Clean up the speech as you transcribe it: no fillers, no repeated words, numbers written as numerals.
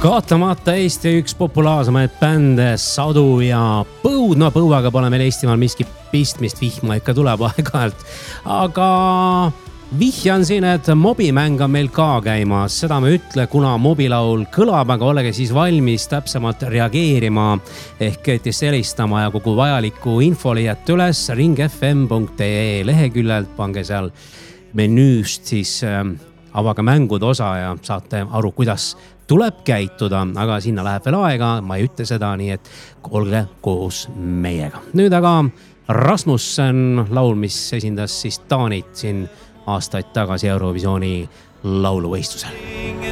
Kahtlemata Eesti üks populaarsemaid bände Sadu ja Põud. No Põuaga pole meil Eestimaal miski pistmist, vihma ikka tuleb aeg-ajalt. Aga vihjan siin, et mobimäng on meil ka käimas. Seda me ütle, kuna mobilaul kõlab, aga olege siis valmis täpsemalt reageerima ehk ketist helistama ja kogu vajaliku info leiate üles ringfm.ee leheküljelt. Pange seal menüüst siis avage mängude osa ja saate aru, kuidas tuleb käituda, aga sinna läheb veel aega, ma ei ütle seda, nii et olge koos meiega. Nüüd aga Rasmussen laul, mis esindas siis Taanit siin aastaid tagasi Eurovisiooni lauluvõistlusel.